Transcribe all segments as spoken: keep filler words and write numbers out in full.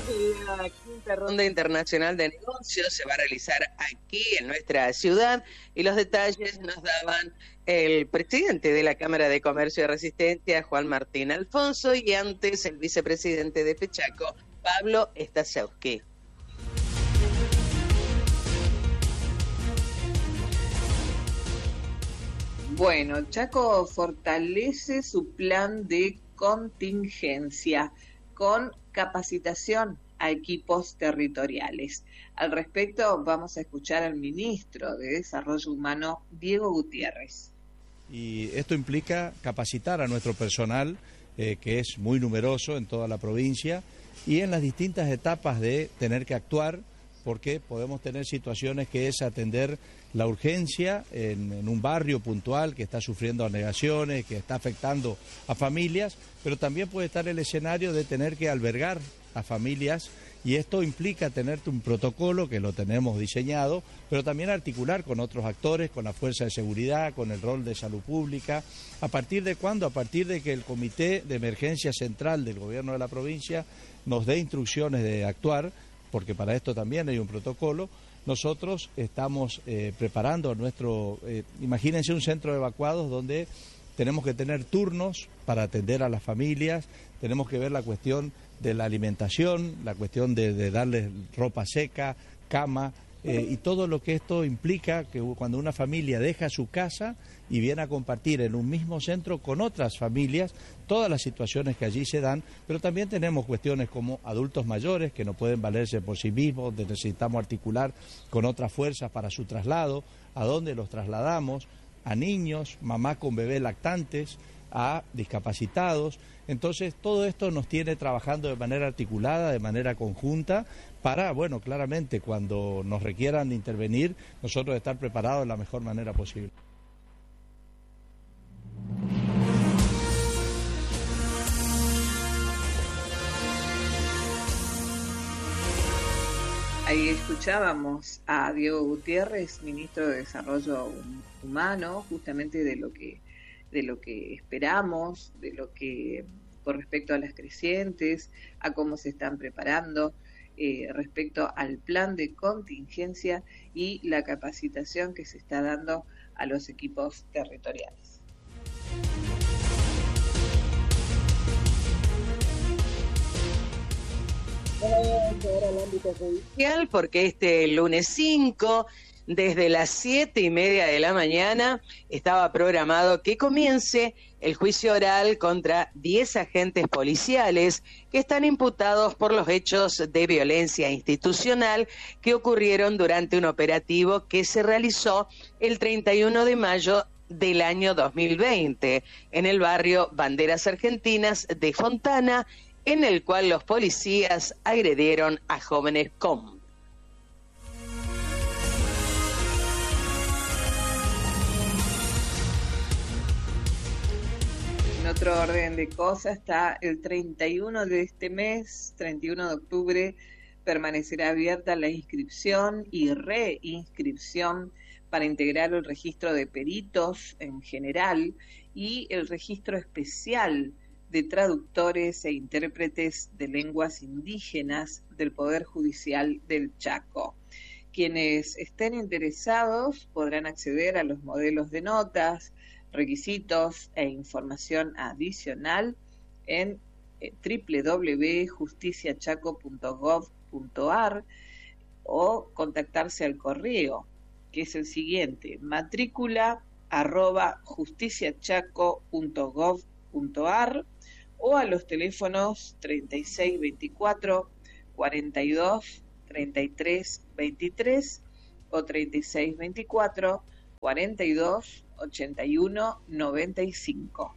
La quinta ronda internacional de negocios se va a realizar aquí en nuestra ciudad y los detalles nos daban el presidente de la Cámara de Comercio de Resistencia, Juan Martín Alfonso, y antes el vicepresidente de Pechaco, Pablo Stasewski. Bueno, Chaco fortalece su plan de contingencia con capacitación a equipos territoriales. Al respecto, vamos a escuchar al ministro de Desarrollo Humano, Diego Gutiérrez. Y esto implica capacitar a nuestro personal, eh, que es muy numeroso en toda la provincia, y en las distintas etapas de tener que actuar, porque podemos tener situaciones que es atender la urgencia en, en un barrio puntual que está sufriendo anegaciones, que está afectando a familias, pero también puede estar el escenario de tener que albergar a familias, y esto implica tener un protocolo que lo tenemos diseñado, pero también articular con otros actores, con la fuerza de seguridad, con el rol de salud pública. ¿A partir de cuándo? A partir de que el Comité de Emergencia Central del Gobierno de la provincia nos dé instrucciones de actuar, porque para esto también hay un protocolo. Nosotros estamos eh, preparando nuestro, eh, imagínense un centro de evacuados donde tenemos que tener turnos para atender a las familias, tenemos que ver la cuestión de la alimentación, la cuestión de, de darles ropa seca, cama, eh, y todo lo que esto implica, que cuando una familia deja su casa y viene a compartir en un mismo centro con otras familias, todas las situaciones que allí se dan, pero también tenemos cuestiones como adultos mayores que no pueden valerse por sí mismos, necesitamos articular con otras fuerzas para su traslado, a dónde los trasladamos, a niños, mamás con bebés lactantes, a discapacitados. Entonces todo esto nos tiene trabajando de manera articulada, de manera conjunta, para, bueno, claramente cuando nos requieran intervenir, nosotros estar preparados de la mejor manera posible. Ahí escuchábamos a Diego Gutiérrez, ministro de Desarrollo Humano, justamente de lo que de lo que esperamos, de lo que con respecto a las crecientes, a cómo se están preparando, eh, respecto al plan de contingencia y la capacitación que se está dando a los equipos territoriales. Vamos ahora al ámbito judicial, porque este lunes cinco, desde las siete y media de la mañana, estaba programado que comience el juicio oral contra diez agentes policiales que están imputados por los hechos de violencia institucional que ocurrieron durante un operativo que se realizó el treinta y uno de mayo del año dos mil veinte en el barrio Banderas Argentinas de Fontana, en el cual los policías agredieron a jóvenes con En otro orden de cosas, está el treinta y uno de este mes, treinta y uno de octubre, permanecerá abierta la inscripción y reinscripción para integrar el registro de peritos en general y el registro especial de traductores e intérpretes de lenguas indígenas del Poder Judicial del Chaco. Quienes estén interesados podrán acceder a los modelos de notas, requisitos e información adicional en eh, doble u doble u doble u punto justicia chaco punto gov punto ar o contactarse al correo, que es el siguiente: matrícula arroba justiciachaco punto gov punto ar, o a los teléfonos treinta y seis veinticuatro, cuarenta y dos, treinta y tres veintitrés o treinta y seis veinticuatro, cuarenta y dos, ochenta y uno noventa y cinco.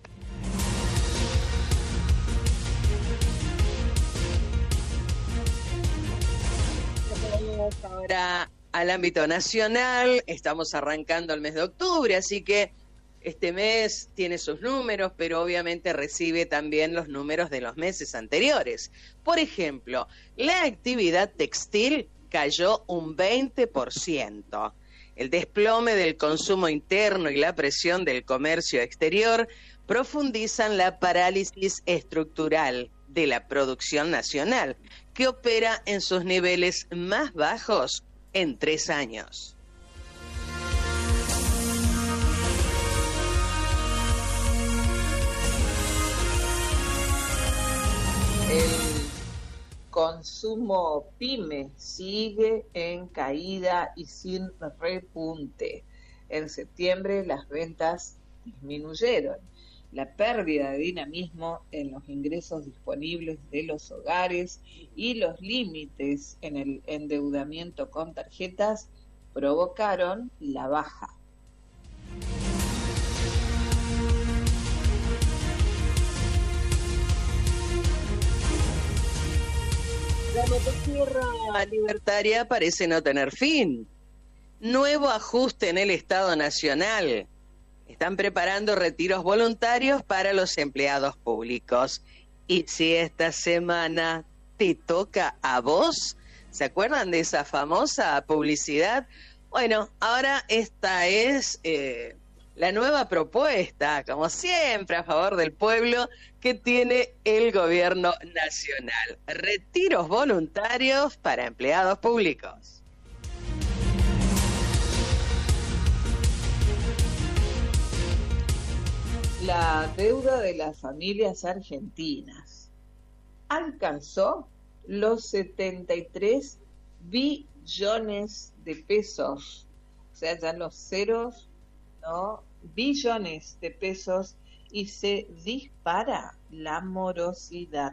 Vamos ahora al ámbito nacional. Estamos arrancando el mes de octubre, así que este mes tiene sus números, pero obviamente recibe también los números de los meses anteriores. Por ejemplo, la actividad textil cayó un veinte por ciento. El desplome del consumo interno y la presión del comercio exterior profundizan la parálisis estructural de la producción nacional, que opera en sus niveles más bajos en tres años. El consumo pyme sigue en caída y sin repunte. En septiembre las ventas disminuyeron. La pérdida de dinamismo en los ingresos disponibles de los hogares y los límites en el endeudamiento con tarjetas provocaron la baja. La motosierra libertaria parece no tener fin. Nuevo ajuste en el Estado Nacional. Están preparando retiros voluntarios para los empleados públicos. Y si esta semana te toca a vos, ¿se acuerdan de esa famosa publicidad? Bueno, ahora esta es eh, la nueva propuesta, como siempre, a favor del pueblo, que tiene el gobierno nacional. Retiros voluntarios para empleados públicos. La deuda de las familias argentinas alcanzó los setenta y tres billones de pesos, o sea, ya los ceros, no, billones de pesos, y se dispara la morosidad.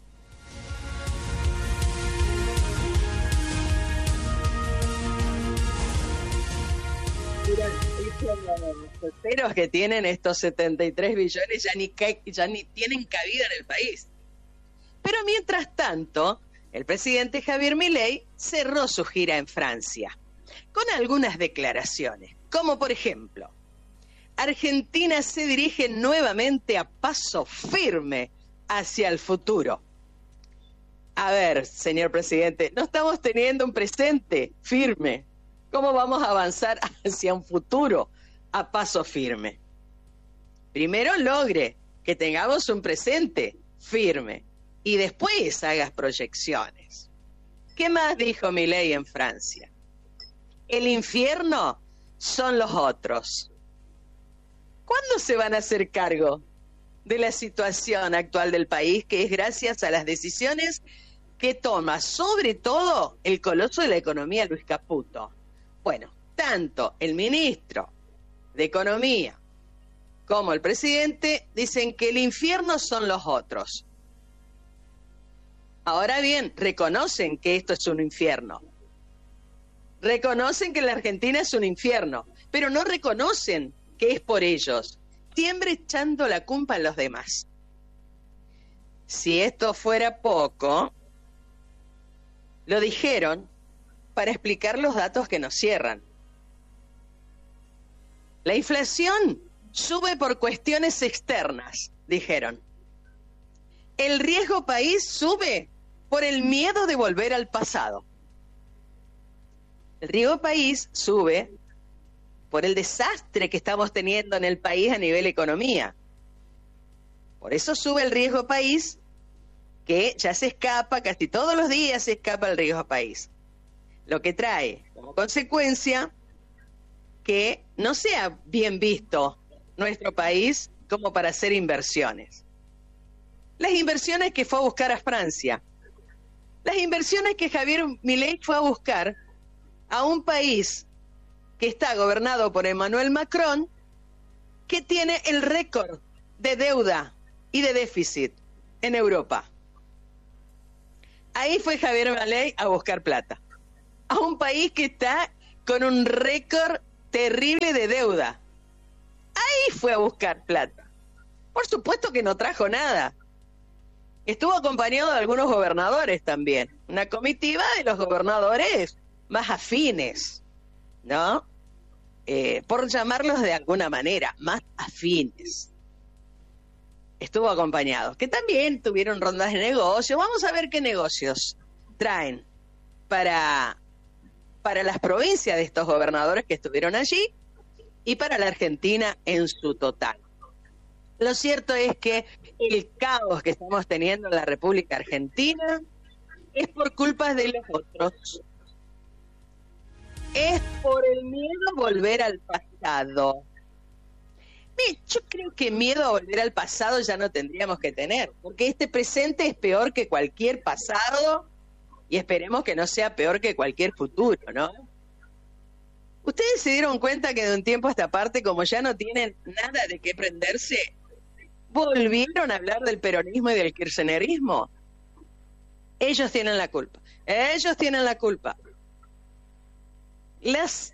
Los ceros que tienen estos setenta y tres billones ya ni, ya ni tienen cabida en el país. Pero mientras tanto, el presidente Javier Milei cerró su gira en Francia con algunas declaraciones, como por ejemplo: Argentina se dirige nuevamente a paso firme hacia el futuro. A ver, señor presidente, no estamos teniendo un presente firme. ¿Cómo vamos a avanzar hacia un futuro a paso firme? Primero logre que tengamos un presente firme y después hagas proyecciones. ¿Qué más dijo Milei en Francia? El infierno son los otros. ¿Cuándo se van a hacer cargo de la situación actual del país, que es gracias a las decisiones que toma, sobre todo, el coloso de la economía, Luis Caputo? Bueno, tanto el ministro de Economía como el presidente dicen que el infierno son los otros. Ahora bien, reconocen que esto es un infierno. Reconocen que la Argentina es un infierno, pero no reconocen que es por ellos, siempre echando la culpa a los demás. Si esto fuera poco, lo dijeron para explicar los datos que nos cierran. La inflación sube por cuestiones externas, dijeron. El riesgo país sube por el miedo de volver al pasado. El riesgo país sube por el desastre que estamos teniendo en el país a nivel economía. Por eso sube el riesgo país, que ya se escapa, casi todos los días se escapa el riesgo país. Lo que trae como consecuencia que no sea bien visto nuestro país como para hacer inversiones. Las inversiones que fue a buscar a Francia, las inversiones que Javier Milei fue a buscar a un país que está gobernado por Emmanuel Macron, que tiene el récord de deuda y de déficit en Europa. Ahí fue Javier Milei a buscar plata, a un país que está con un récord terrible de deuda. Ahí fue a buscar plata. Por supuesto que no trajo nada. Estuvo acompañado de algunos gobernadores también, una comitiva de los gobernadores más afines, ¿no? Eh, por llamarlos de alguna manera, más afines. Estuvo acompañado, que también tuvieron rondas de negocio. Vamos a ver qué negocios traen para, para las provincias de estos gobernadores que estuvieron allí y para la Argentina en su total. Lo cierto es que el caos que estamos teniendo en la República Argentina es por culpa de los otros. Es por el miedo a volver al pasado. Mire, yo creo que miedo a volver al pasado ya no tendríamos que tener, porque este presente es peor que cualquier pasado y esperemos que no sea peor que cualquier futuro, ¿no? ¿Ustedes se dieron cuenta que de un tiempo a esta parte, como ya no tienen nada de qué prenderse, volvieron a hablar del peronismo y del kirchnerismo? Ellos tienen la culpa. Ellos tienen la culpa. Las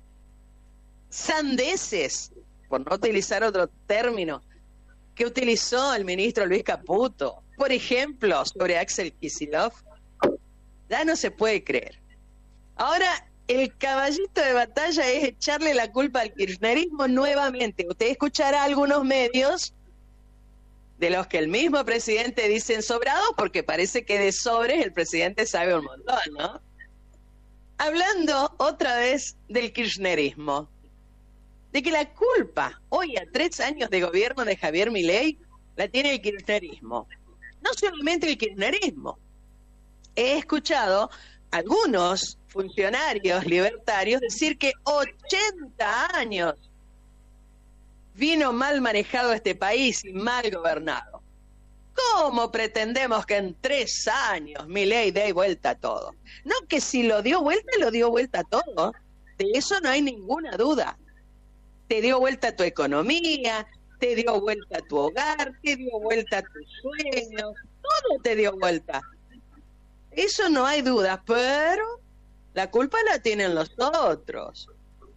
sandeces, por no utilizar otro término, que utilizó el ministro Luis Caputo, por ejemplo, sobre Axel Kicillof, ya no se puede creer. Ahora, el caballito de batalla es echarle la culpa al kirchnerismo nuevamente. Usted escuchará algunos medios de los que el mismo presidente dicen sobrados, porque parece que de sobres el presidente sabe un montón, ¿no? Hablando otra vez del kirchnerismo, de que la culpa hoy a tres años de gobierno de Javier Milei la tiene el kirchnerismo. No solamente el kirchnerismo. He escuchado algunos funcionarios libertarios decir que ochenta años vino mal manejado este país y mal gobernado. ¿Cómo pretendemos que en tres años Milei dé vuelta a todo? No, que si lo dio vuelta, lo dio vuelta a todo. De eso no hay ninguna duda. Te dio vuelta a tu economía, te dio vuelta a tu hogar, te dio vuelta a tus sueños, todo te dio vuelta. Eso no hay duda, pero la culpa la tienen los otros.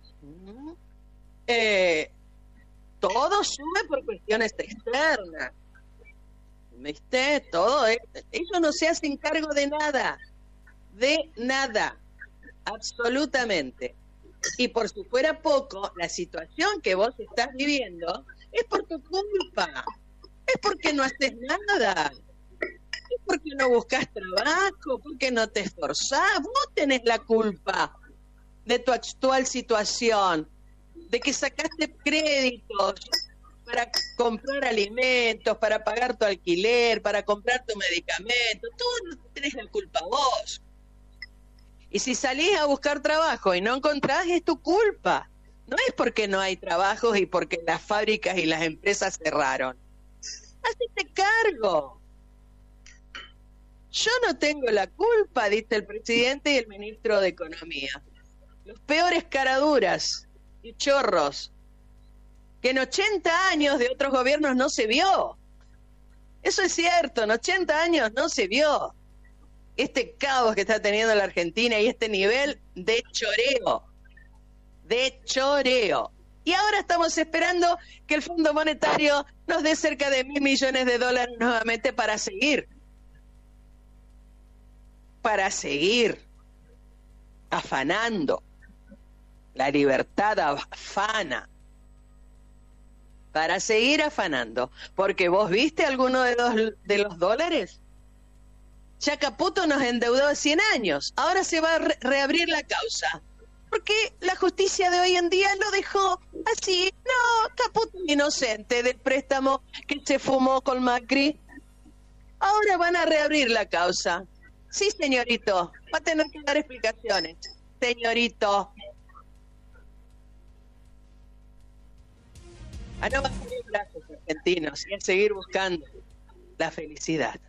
Eh, todo sube por cuestiones externas. ¿Viste? Todo es, ellos no se hacen cargo de nada, de nada, absolutamente. Y por si fuera poco, la situación que vos estás viviendo es por tu culpa, es porque no haces nada, es porque no buscas trabajo, porque no te esforzás, vos tenés la culpa de tu actual situación, de que sacaste créditos para comprar alimentos, para pagar tu alquiler, para comprar tu medicamento, tú tenés la culpa vos. Y si salís a buscar trabajo y no encontrás, es tu culpa. No es porque no hay trabajos y porque las fábricas y las empresas cerraron. Hacete cargo. Yo no tengo la culpa, dice el presidente y el ministro de Economía. Los peores caraduras y chorros que en ochenta años de otros gobiernos no se vio. Eso es cierto, en ochenta años no se vio este caos que está teniendo la Argentina y este nivel de choreo, de choreo. Y ahora estamos esperando que el Fondo Monetario nos dé cerca de mil millones de dólares nuevamente para seguir, para seguir afanando. La libertad afana. Para seguir afanando, porque vos viste alguno de los, de los dólares. Ya Caputo nos endeudó a cien años, ahora se va a re reabrir la causa, porque la justicia de hoy en día lo dejó así. No, Caputo es inocente del préstamo que se fumó con Macri. Ahora van a reabrir la causa. Sí, señorito, va a tener que dar explicaciones, señorito. A no bajar los brazos, argentinos, y a seguir buscando la felicidad.